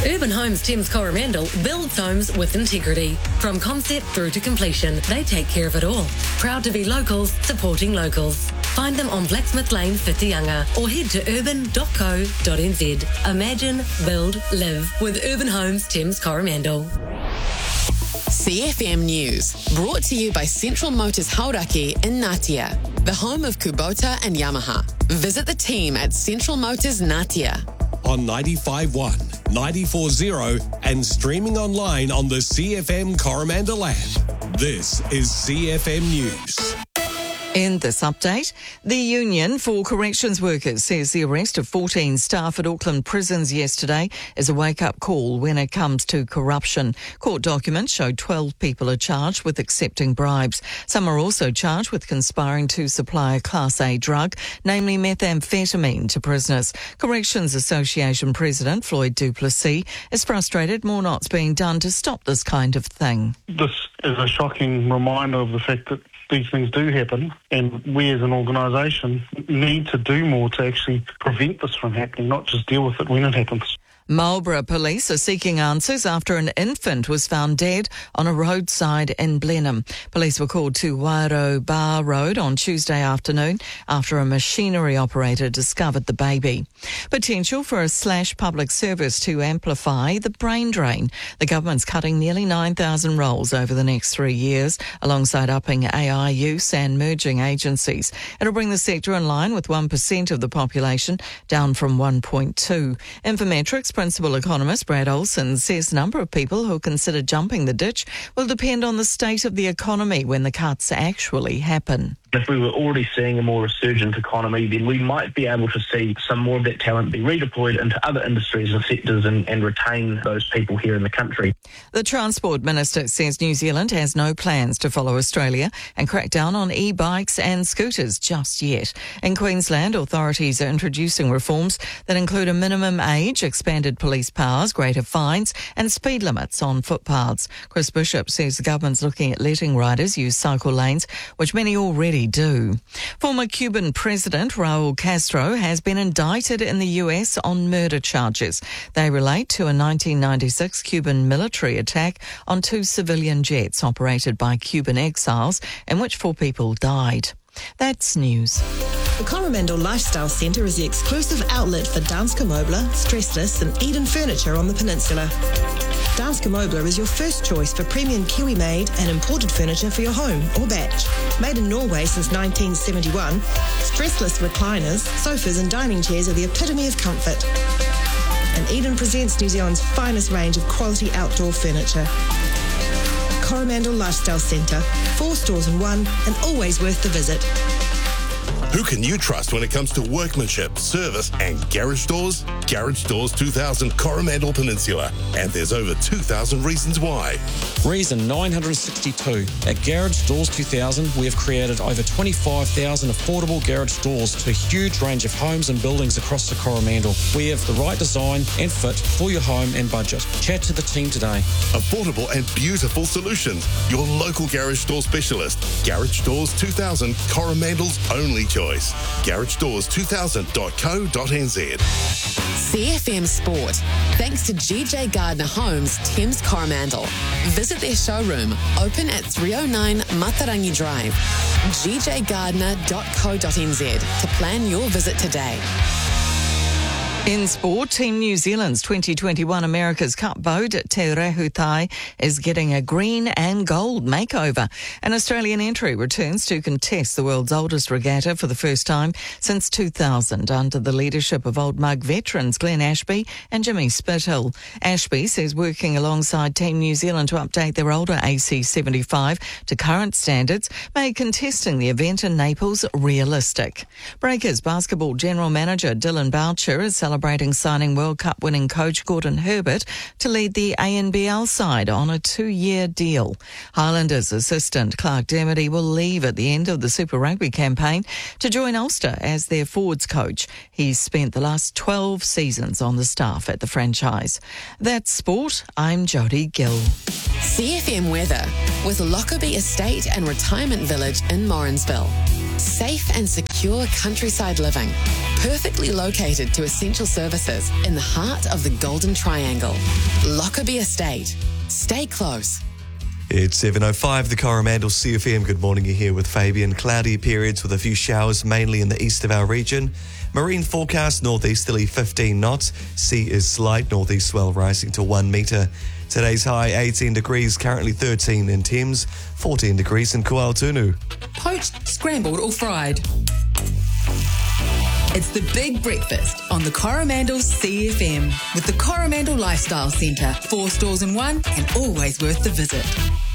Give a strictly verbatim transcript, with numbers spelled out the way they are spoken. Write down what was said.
Urban Homes Thames Coromandel builds homes with integrity. From concept through to completion, they take care of it all. Proud to be locals, supporting locals. Find them on Blacksmith Lane, Whitianga, or head to urban dot co dot n z. Imagine, build, live with Urban Homes Thames Coromandel. C F M News, brought to you by Central Motors Hauraki in Ngatea, the home of Kubota and Yamaha. Visit the team at Central Motors Ngatea. On ninety-five point one, ninety-four point zero and streaming online on the C F M Coromandel app. This is C F M News. In this update, the Union for Corrections Workers says the arrest of fourteen staff at Auckland prisons yesterday is a wake-up call when it comes to corruption. Court documents show twelve people are charged with accepting bribes. Some are also charged with conspiring to supply a Class A drug, namely methamphetamine, to prisoners. Corrections Association President Floyd du Plessis is frustrated more not's being done to stop this kind of thing. This is a shocking reminder of the fact that these things do happen, and we as an organisation need to do more to actually prevent this from happening, not just deal with it when it happens. Marlborough police are seeking answers after an infant was found dead on a roadside in Blenheim. Police were called to Wairo Bar Road on Tuesday afternoon after a machinery operator discovered the baby. Potential for a slash public service to amplify the brain drain. The government's cutting nearly nine thousand roles over the next three years, alongside upping A I use and merging agencies. It'll bring the sector in line with one percent of the population, down from one point two. Infometrics Principal Economist Brad Olsen says the number of people who consider jumping the ditch will depend on the state of the economy when the cuts actually happen. If we were already seeing a more resurgent economy, then we might be able to see some more of that talent be redeployed into other industries and sectors and, and retain those people here in the country. The Transport Minister says New Zealand has no plans to follow Australia and crack down on e-bikes and scooters just yet. In Queensland, authorities are introducing reforms that include a minimum age, expanded police powers, greater fines and speed limits on footpaths. Chris Bishop says the government's looking at letting riders use cycle lanes, which many already do. Former Cuban President Raul Castro has been indicted in the U S on murder charges. They relate to a nineteen ninety-six Cuban military attack on two civilian jets operated by Cuban exiles, in which four people died. That's news. The Coromandel Lifestyle Centre is the exclusive outlet for Danske Møbler, Stressless and Eden Furniture on the peninsula. Danske Møbler is your first choice for premium Kiwi-made and imported furniture for your home or batch. Made in Norway since nineteen seventy-one, stressless recliners, sofas and dining chairs are the epitome of comfort. And Eden presents New Zealand's finest range of quality outdoor furniture. Coromandel Lifestyle Centre, four stores in one and always worth the visit. Who can you trust when it comes to workmanship, service and garage doors? Garage Doors two thousand Coromandel Peninsula. And there's over two thousand reasons why. Reason nine hundred sixty-two. At Garage Doors two thousand, we have created over twenty-five thousand affordable garage doors to a huge range of homes and buildings across the Coromandel. We have the right design and fit for your home and budget. Chat to the team today. Affordable and beautiful solutions. Your local garage door specialist. Garage Doors two thousand, Coromandel's only choice. garage doors two thousand dot co dot n z. C F M Sport, thanks to G J Gardner Homes, Thames Coromandel. Visit their showroom, open at three oh nine Matarangi Drive. g j gardner dot co dot n z to plan your visit today. In sport, Team New Zealand's twenty twenty-one America's Cup boat Te Rahutai is getting a green and gold makeover. An Australian entry returns to contest the world's oldest regatta for the first time since two thousand under the leadership of Old Mug veterans Glenn Ashby and Jimmy Spithill. Ashby says working alongside Team New Zealand to update their older A C seventy-five to current standards made contesting the event in Naples realistic. Breakers basketball general manager Dylan Boucher is celebrating Celebrating signing World Cup winning coach Gordon Herbert to lead the A N B L side on a two-year deal. Highlanders assistant Clark Dermody will leave at the end of the Super Rugby campaign to join Ulster as their forwards coach. He's spent the last twelve seasons on the staff at the franchise. That's sport. I'm Jodie Gill. C F M weather with Lockerbie Estate and Retirement Village in Morrinsville. Safe and secure countryside living. Perfectly located to essential services in the heart of the Golden Triangle. Lockerbie Estate. Stay close. It's seven oh five, the Coromandel C F M. Good morning, you're here with Fabian. Cloudy periods with a few showers, mainly in the east of our region. Marine forecast, northeasterly fifteen knots. Sea is slight, northeast swell rising to one metre. Today's high eighteen degrees, currently thirteen in Thames, fourteen degrees in Kuaotunu. Poached, scrambled or fried. It's the big breakfast on the Coromandel C F M with the Coromandel Lifestyle Centre. Four stores in one and always worth the visit.